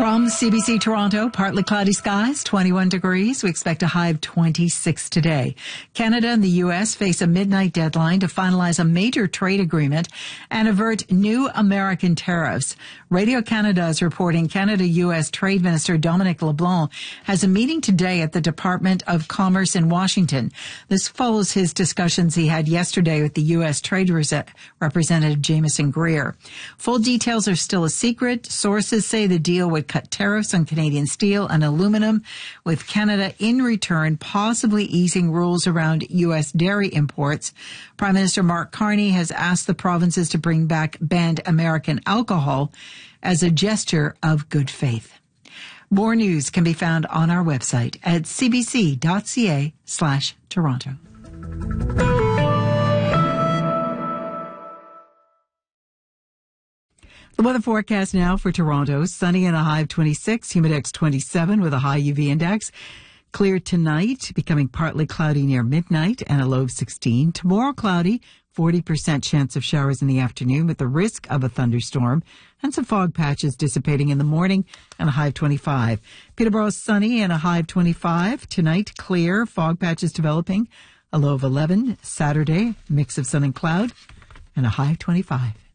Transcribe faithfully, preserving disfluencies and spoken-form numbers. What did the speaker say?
From C B C Toronto, partly cloudy skies, twenty-one degrees. We expect a high of twenty-six today. Canada and the U S face a midnight deadline to finalize a major trade agreement and avert new American tariffs. Radio Canada is reporting Canada-U S Trade Minister Dominic LeBlanc has a meeting today at the Department of Commerce in Washington. This follows his discussions he had yesterday with the U S Trade Representative Jameson Greer. Full details are still a secret. Sources say the deal would cut tariffs on Canadian steel and aluminum, with Canada in return possibly easing rules around U S dairy imports. Prime Minister Mark Carney has asked the provinces to bring back banned American alcohol as a gesture of good faith. More news can be found on our website at cbc.ca slash Toronto. The weather forecast now for Toronto. Sunny and a high of twenty-six, humidex twenty-seven with a high U V index. Clear tonight, becoming partly cloudy near midnight and a low of sixteen. Tomorrow cloudy, forty percent chance of showers in the afternoon with the risk of a thunderstorm and some fog patches dissipating in the morning and a high of twenty-five. Peterborough sunny and a high of twenty-five. Tonight clear, fog patches developing, a low of eleven. Saturday, mix of sun and cloud and a high of twenty-five.